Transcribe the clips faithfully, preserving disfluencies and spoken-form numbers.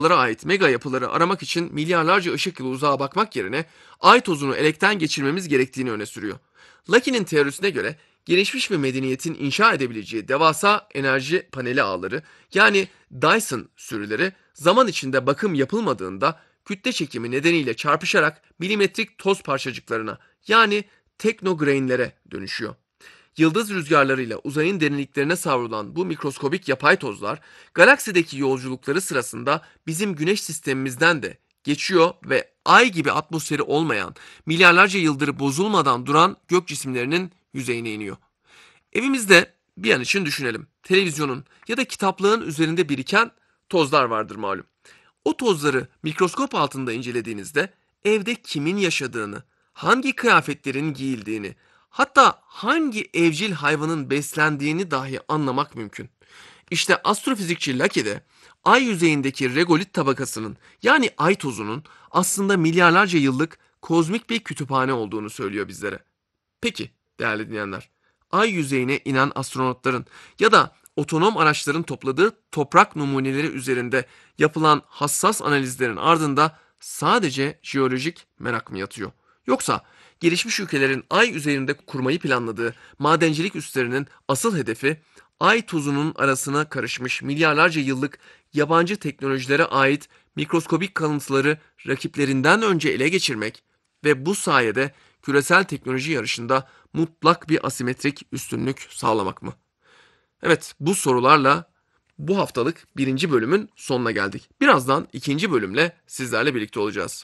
ait mega yapıları aramak için milyarlarca ışık yılı uzağa bakmak yerine ay tozunu elekten geçirmemiz gerektiğini öne sürüyor. Lucky'nin teorisine göre gelişmiş bir medeniyetin inşa edebileceği devasa enerji paneli ağları, yani Dyson sürüleri, zaman içinde bakım yapılmadığında kütle çekimi nedeniyle çarpışarak milimetrik toz parçacıklarına, yani teknograinlere dönüşüyor. Yıldız rüzgarlarıyla uzayın derinliklerine savrulan bu mikroskobik yapay tozlar, galaksideki yolculukları sırasında bizim güneş sistemimizden de geçiyor ve ay gibi atmosferi olmayan, milyarlarca yıldır bozulmadan duran gök cisimlerinin yüzeyine iniyor. Evimizde bir an için düşünelim. Televizyonun ya da kitaplığın üzerinde biriken tozlar vardır malum. O tozları mikroskop altında incelediğinizde evde kimin yaşadığını, hangi kıyafetlerin giyildiğini, hatta hangi evcil hayvanın beslendiğini dahi anlamak mümkün. İşte astrofizikçi Lucky de ay yüzeyindeki regolit tabakasının, yani ay tozunun aslında milyarlarca yıllık kozmik bir kütüphane olduğunu söylüyor bizlere. Peki değerli dinleyenler, ay yüzeyine inen astronotların ya da otonom araçların topladığı toprak numuneleri üzerinde yapılan hassas analizlerin ardında sadece jeolojik merak mı yatıyor? Yoksa gelişmiş ülkelerin ay üzerinde kurmayı planladığı madencilik üslerinin asıl hedefi ay tozunun arasına karışmış milyarlarca yıllık yabancı teknolojilere ait mikroskobik kalıntıları rakiplerinden önce ele geçirmek ve bu sayede küresel teknoloji yarışında mutlak bir asimetrik üstünlük sağlamak mı? Evet, bu sorularla bu haftalık birinci bölümün sonuna geldik. Birazdan ikinci bölümle sizlerle birlikte olacağız.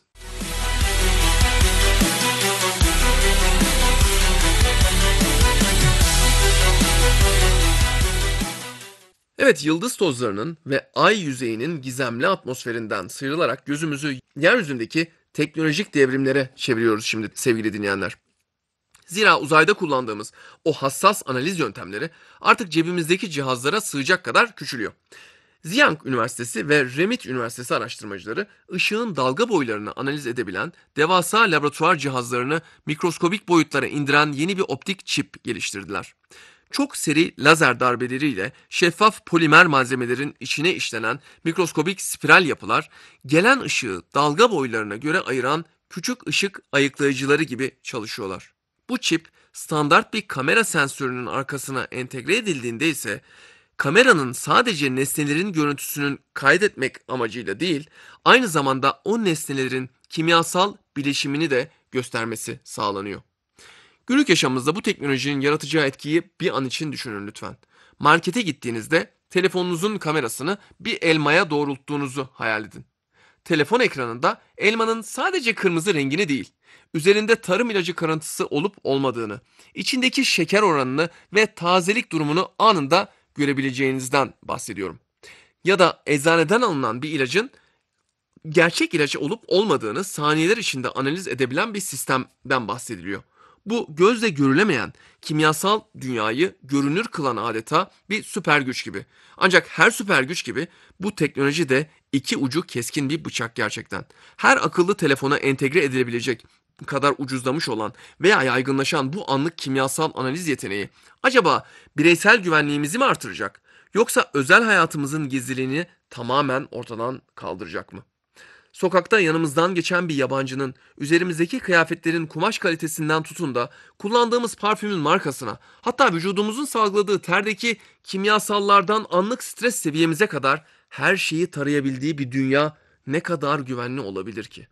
Evet, yıldız tozlarının ve ay yüzeyinin gizemli atmosferinden sıyrılarak gözümüzü yeryüzündeki teknolojik devrimlere çeviriyoruz şimdi sevgili dinleyenler. Zira uzayda kullandığımız o hassas analiz yöntemleri artık cebimizdeki cihazlara sığacak kadar küçülüyor. Ziyang Üniversitesi ve Remit Üniversitesi araştırmacıları ışığın dalga boylarını analiz edebilen devasa laboratuvar cihazlarını mikroskobik boyutlara indiren yeni bir optik çip geliştirdiler. Çok seri lazer darbeleriyle şeffaf polimer malzemelerin içine işlenen mikroskobik spiral yapılar, gelen ışığı dalga boylarına göre ayıran küçük ışık ayıklayıcıları gibi çalışıyorlar. Bu çip standart bir kamera sensörünün arkasına entegre edildiğinde ise kameranın sadece nesnelerin görüntüsünün kaydetmek amacıyla değil, aynı zamanda o nesnelerin kimyasal bileşimini de göstermesi sağlanıyor. Günlük yaşamımızda bu teknolojinin yaratacağı etkiyi bir an için düşünün lütfen. Markete gittiğinizde telefonunuzun kamerasını bir elmaya doğrulttuğunuzu hayal edin. Telefon ekranında elmanın sadece kırmızı rengini değil, üzerinde tarım ilacı karıntısı olup olmadığını, içindeki şeker oranını ve tazelik durumunu anında görebileceğinizden bahsediyorum. Ya da eczaneden alınan bir ilacın gerçek ilaç olup olmadığını saniyeler içinde analiz edebilen bir sistemden bahsediliyor. Bu gözle görülemeyen kimyasal dünyayı görünür kılan adeta bir süper güç gibi. Ancak her süper güç gibi bu teknoloji de iki ucu keskin bir bıçak gerçekten. Her akıllı telefona entegre edilebilecek kadar ucuzlamış olan veya yaygınlaşan bu anlık kimyasal analiz yeteneği acaba bireysel güvenliğimizi mi artıracak, yoksa özel hayatımızın gizliliğini tamamen ortadan kaldıracak mı? Sokakta yanımızdan geçen bir yabancının üzerimizdeki kıyafetlerin kumaş kalitesinden tutun da kullandığımız parfümün markasına, hatta vücudumuzun salgıladığı terdeki kimyasallardan anlık stres seviyemize kadar her şeyi tarayabildiği bir dünya ne kadar güvenli olabilir ki?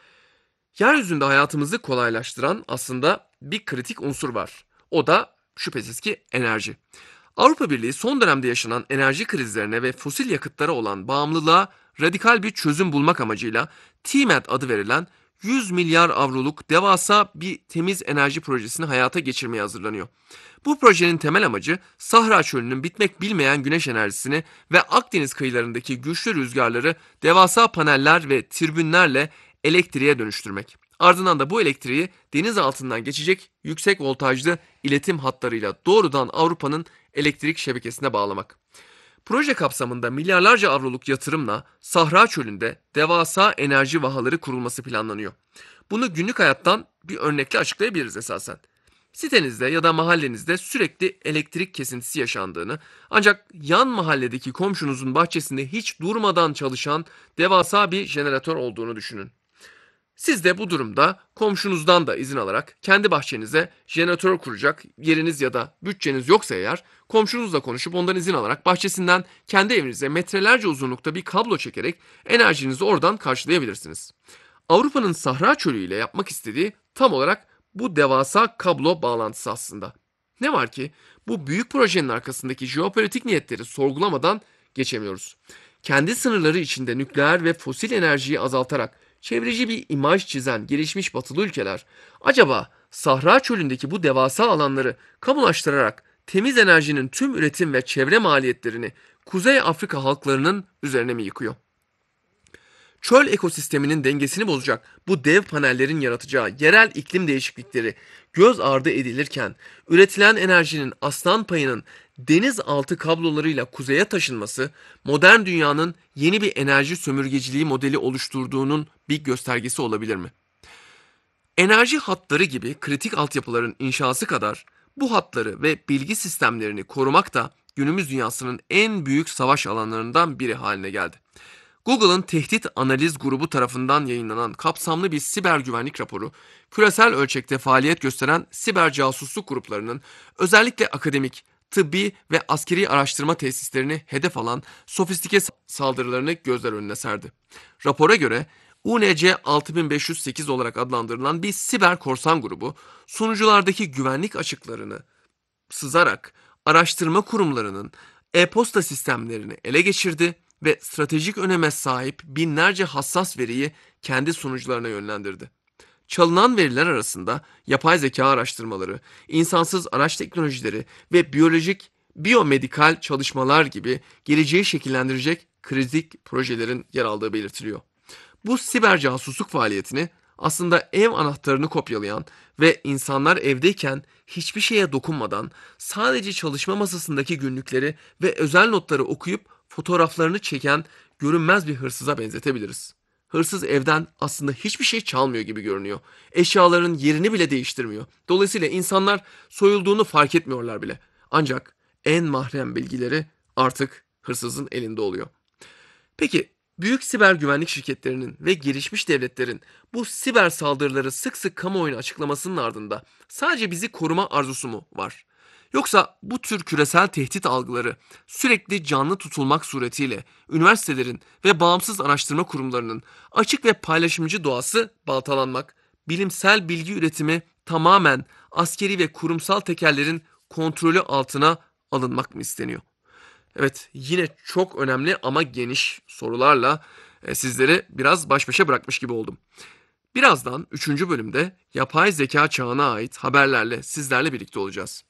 Yeryüzünde hayatımızı kolaylaştıran aslında bir kritik unsur var. O da şüphesiz ki enerji. Avrupa Birliği son dönemde yaşanan enerji krizlerine ve fosil yakıtlara olan bağımlılığa radikal bir çözüm bulmak amacıyla T M E D adı verilen yüz milyar avroluk devasa bir temiz enerji projesini hayata geçirmeye hazırlanıyor. Bu projenin temel amacı Sahra Çölü'nün bitmek bilmeyen güneş enerjisini ve Akdeniz kıyılarındaki güçlü rüzgarları devasa paneller ve tribünlerle elektriğe dönüştürmek. Ardından da bu elektriği deniz altından geçecek yüksek voltajlı iletim hatlarıyla doğrudan Avrupa'nın elektrik şebekesine bağlamak. Proje kapsamında milyarlarca avroluk yatırımla Sahra Çölü'nde devasa enerji vahaları kurulması planlanıyor. Bunu günlük hayattan bir örnekle açıklayabiliriz esasen. Sitenizde ya da mahallenizde sürekli elektrik kesintisi yaşandığını, ancak yan mahalledeki komşunuzun bahçesinde hiç durmadan çalışan devasa bir jeneratör olduğunu düşünün. Siz de bu durumda komşunuzdan da izin alarak kendi bahçenize jeneratör kuracak yeriniz ya da bütçeniz yoksa eğer, komşunuzla konuşup ondan izin alarak bahçesinden kendi evinize metrelerce uzunlukta bir kablo çekerek enerjinizi oradan karşılayabilirsiniz. Avrupa'nın Sahra Çölü ile yapmak istediği tam olarak bu devasa kablo bağlantısı aslında. Ne var ki bu büyük projenin arkasındaki jeopolitik niyetleri sorgulamadan geçemiyoruz. Kendi sınırları içinde nükleer ve fosil enerjiyi azaltarak çevreci bir imaj çizen gelişmiş batılı ülkeler, acaba Sahra Çölü'ndeki bu devasa alanları kamulaştırarak temiz enerjinin tüm üretim ve çevre maliyetlerini Kuzey Afrika halklarının üzerine mi yıkıyor? Çöl ekosisteminin dengesini bozacak bu dev panellerin yaratacağı yerel iklim değişiklikleri göz ardı edilirken, üretilen enerjinin aslan payının denizaltı kablolarıyla kuzeye taşınması, modern dünyanın yeni bir enerji sömürgeciliği modeli oluşturduğunun bir göstergesi olabilir mi? Enerji hatları gibi kritik altyapıların inşası kadar bu hatları ve bilgi sistemlerini korumak da günümüz dünyasının en büyük savaş alanlarından biri haline geldi. Google'ın tehdit analiz grubu tarafından yayınlanan kapsamlı bir siber güvenlik raporu, küresel ölçekte faaliyet gösteren siber casusluk gruplarının özellikle akademik, tıbbi ve askeri araştırma tesislerini hedef alan sofistike saldırılarını gözler önüne serdi. Rapora göre U N C altı bin beş yüz sekiz olarak adlandırılan bir siber korsan grubu, sunuculardaki güvenlik açıklarını sızarak araştırma kurumlarının e-posta sistemlerini ele geçirdi ve stratejik öneme sahip binlerce hassas veriyi kendi sunucularına yönlendirdi. Çalınan veriler arasında yapay zeka araştırmaları, insansız araç teknolojileri ve biyolojik, biyomedikal çalışmalar gibi geleceği şekillendirecek kritik projelerin yer aldığı belirtiliyor. Bu siber casusluk faaliyetini aslında ev anahtarını kopyalayan ve insanlar evdeyken hiçbir şeye dokunmadan sadece çalışma masasındaki günlükleri ve özel notları okuyup fotoğraflarını çeken görünmez bir hırsıza benzetebiliriz. Hırsız evden aslında hiçbir şey çalmıyor gibi görünüyor. Eşyaların yerini bile değiştirmiyor. Dolayısıyla insanlar soyulduğunu fark etmiyorlar bile. Ancak en mahrem bilgileri artık hırsızın elinde oluyor. Peki büyük siber güvenlik şirketlerinin ve gelişmiş devletlerin bu siber saldırıları sık sık kamuoyuna açıklamasının ardında sadece bizi koruma arzusu mu var? Yoksa bu tür küresel tehdit algıları sürekli canlı tutulmak suretiyle üniversitelerin ve bağımsız araştırma kurumlarının açık ve paylaşımcı doğası baltalanmak, bilimsel bilgi üretimi tamamen askeri ve kurumsal tekellerin kontrolü altına alınmak mı isteniyor? Evet, yine çok önemli ama geniş sorularla e, sizleri biraz baş başa bırakmış gibi oldum. Birazdan üçüncü bölümde yapay zeka çağına ait haberlerle sizlerle birlikte olacağız.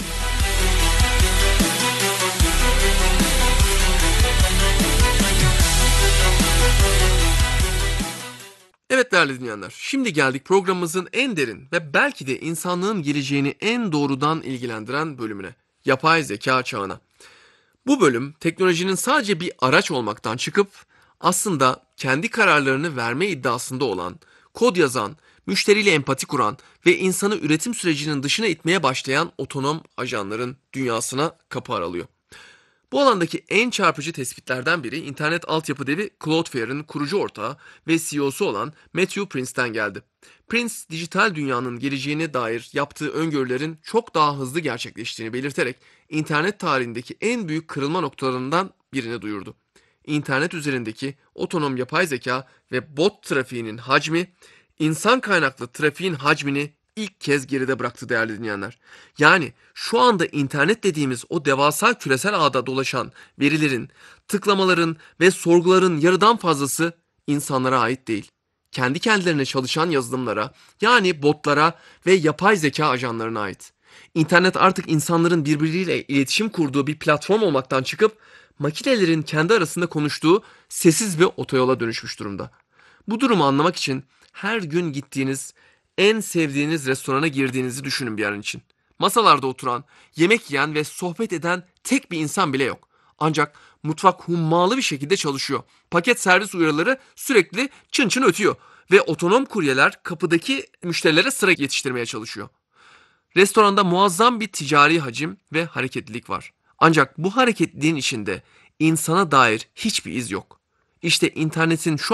Evet değerli dinleyenler, şimdi geldik programımızın en derin ve belki de insanlığın geleceğini en doğrudan ilgilendiren bölümüne, yapay zeka çağına. Bu bölüm teknolojinin sadece bir araç olmaktan çıkıp aslında kendi kararlarını verme iddiasında olan, kod yazan, müşteriyle empati kuran ve insanı üretim sürecinin dışına itmeye başlayan otonom ajanların dünyasına kapı aralıyor. Bu alandaki en çarpıcı tespitlerden biri internet altyapı devi Cloudflare'ın kurucu ortağı ve C E O'su olan Matthew Prince'ten geldi. Prince, dijital dünyanın geleceğine dair yaptığı öngörülerin çok daha hızlı gerçekleştiğini belirterek internet tarihindeki en büyük kırılma noktalarından birini duyurdu. İnternet üzerindeki otonom yapay zeka ve bot trafiğinin hacmi, insan kaynaklı trafiğin hacmini ilk kez geride bıraktı değerli dinleyenler. Yani şu anda internet dediğimiz o devasa küresel ağda dolaşan verilerin, tıklamaların ve sorguların yarıdan fazlası insanlara ait değil. Kendi kendilerine çalışan yazılımlara, yani botlara ve yapay zeka ajanlarına ait. İnternet artık insanların birbiriyle iletişim kurduğu bir platform olmaktan çıkıp makinelerin kendi arasında konuştuğu sessiz bir otoyola dönüşmüş durumda. Bu durumu anlamak için her gün gittiğiniz, en sevdiğiniz restorana girdiğinizi düşünün bir an için. Masalarda oturan, yemek yiyen ve sohbet eden tek bir insan bile yok. Ancak mutfak hummalı bir şekilde çalışıyor. Paket servis uyarıları sürekli çın çın ötüyor ve otonom kuryeler kapıdaki müşterilere sıra yetiştirmeye çalışıyor. Restoranda muazzam bir ticari hacim ve hareketlilik var. Ancak bu hareketliliğin içinde insana dair hiçbir iz yok. İşte internetin şu